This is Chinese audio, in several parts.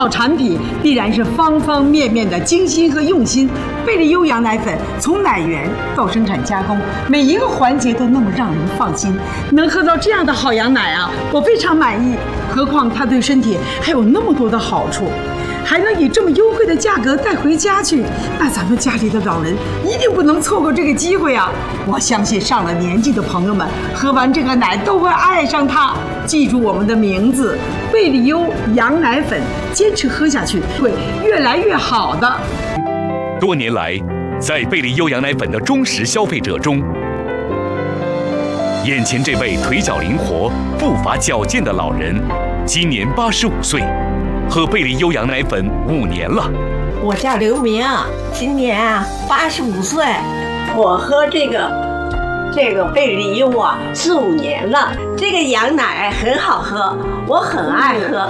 产品必然是方方面面的精心和用心。贝利优羊奶粉从奶源到生产加工，每一个环节都那么让人放心。能喝到这样的好羊奶啊，我非常满意。何况它对身体还有那么多的好处，还能以这么优惠的价格带回家去，那咱们家里的老人一定不能错过这个机会啊！我相信上了年纪的朋友们喝完这个奶都会爱上它。记住我们的名字，贝利优羊奶粉，坚持喝下去会越来越好的。 多年来，在贝利优羊奶粉的忠实消费者中，眼前这位腿脚灵活、步伐矫健的老人，今年85岁，喝贝利优羊奶粉5年了。 我叫刘明，今年85岁，我喝这个贝利优啊4、5年了。这个羊奶很好喝，我很爱喝。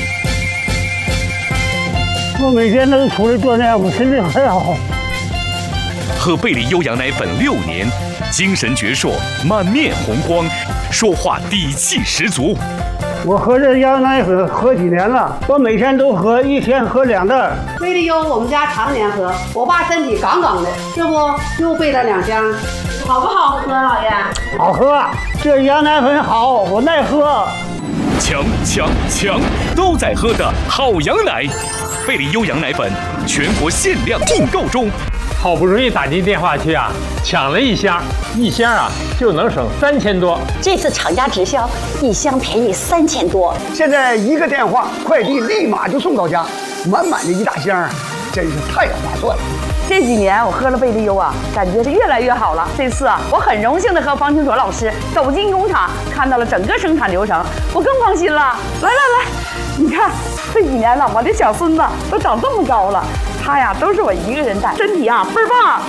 我每天都出来锻炼，我身体很好。 喝贝利优羊奶粉6年，精神矍铄，满面红光，说话底气十足。 我喝这羊奶粉喝几年了，我每天都喝，一天喝2袋。 贝利优我们家常年喝，我爸身体杠杠的，这不又备了2箱，好不好喝，老爷？ 好喝，这羊奶粉好，我耐喝。 强，都在喝的好羊奶，贝利优羊奶粉全国限量订购中。 好不容易打进电话去啊，抢了1箱，1箱啊就能省3000多。 这次厂家直销，1箱便宜3000多。 现在一个电话，快递立马就送到家，满满的1大箱，真是太划算了。 这几年我喝了贝利优啊，感觉是越来越好了。这次啊，我很荣幸的和方清卓老师走进工厂，看到了整个生产流程，我更放心了。来，你看这几年了，我的小孙子都长这么高了，他呀都是我一个人带，身体啊倍儿棒。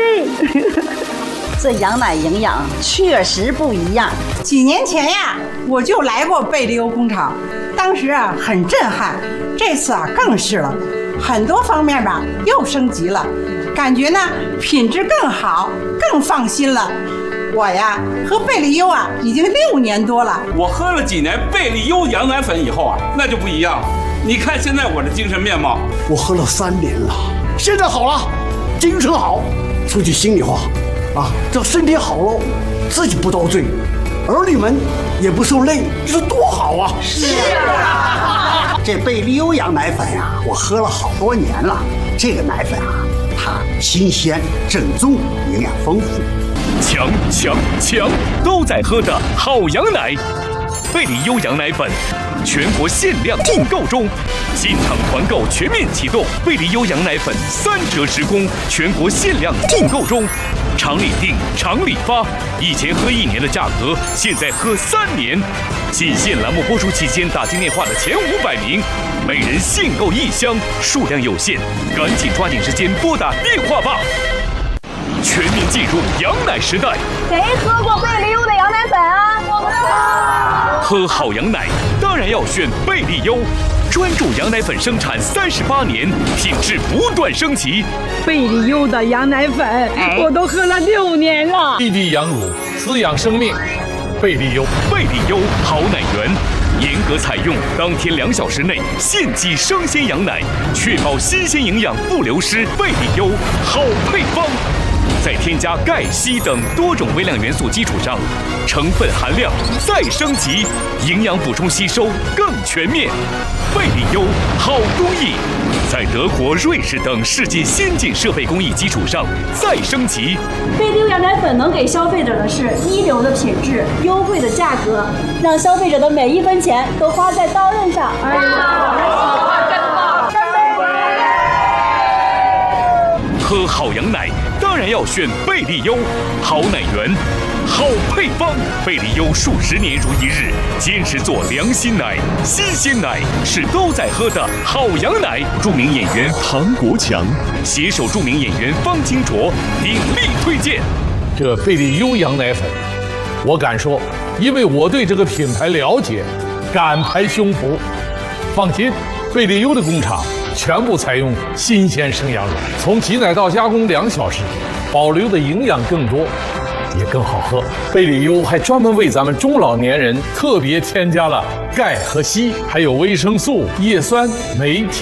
这羊奶营养确实不一样。 几年前呀，我就来过贝利优工厂，当时啊很震撼，这次啊更是了。很多方面吧又升级了，感觉呢品质更好，更放心了。我呀喝贝利优啊已经6年多了。 我喝了几年贝利优羊奶粉以后啊，那就不一样了。你看现在我的精神面貌， 我喝了3年了，现在好了，精神好。说句心里话啊，这身体好了，自己不遭罪，儿女们也不受累，这是多好啊！ 是啊， 这贝利优羊奶粉呀，我喝了好多年了。这个奶粉啊，它新鲜、正宗，营养丰富。 强，都在喝的好羊奶，贝利优羊奶粉全国限量订购中，进场团购全面启动，贝利优羊奶粉3折实供，全国限量订购中，厂里订，厂里发，以前喝1年的价格，现在喝3年。仅限栏目播出期间打进电话的前500名，每人限购1箱，数量有限，赶紧抓紧时间拨打电话吧。全面进入羊奶时代， 谁喝过贝利优的羊奶粉啊？我们喝好羊奶当然要选贝利优，专注羊奶粉生产38年，品质不断升级。 贝利优的羊奶粉，我都喝了6年了。 滴滴羊乳，滋养生命。贝利优好奶源，严格采用当天2小时内现挤生鲜羊奶，确保新鲜营养不流失。贝利优好配方，在添加钙、硒等多种微量元素基础上，成分含量再升级，营养补充吸收更全面。贝利优好工艺，在德国、瑞士等世界先进设备工艺基础上再升级。 贝利优羊奶粉能给消费者的是一流的品质、优惠的价格，让消费者的每1分钱都花在刀刃上。 喝好羊奶当然要选贝利优，好奶源，好配方。贝利优数10年如一日，坚持做良心奶、新鲜奶，是都在喝的好羊奶。著名演员唐国强携手著名演员方清卓鼎力推荐这贝利优羊奶粉。我敢说，因为我对这个品牌了解，敢拍胸脯。放心，贝利优的工厂全部采用新鲜生羊乳，从挤奶到加工2小时，保留的营养更多。 也更好喝。贝里优还专门为咱们中老年人特别添加了钙和硒，还有维生素、叶酸、镁。